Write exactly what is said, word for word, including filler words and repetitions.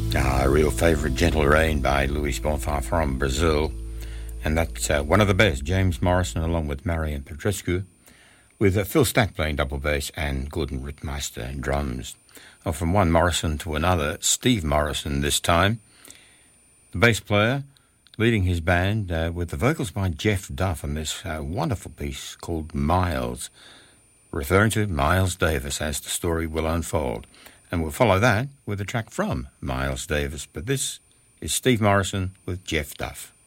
Ah, a real favourite, Gentle Rain by Luis Bonfá from Brazil. And that's uh, one of the best, James Morrison along with Marian Petrescu, with uh, Phil Stack playing double bass and Gordon Rittmeister drums. Well, from one Morrison to another, Steve Morrison this time, the bass player leading his band uh, with the vocals by Jeff Duff on this uh, wonderful piece called Miles, referring to Miles Davis as the story will unfold. And we'll follow that with a track from Miles Davis. But this is Steve Morrison with Jeff Duff.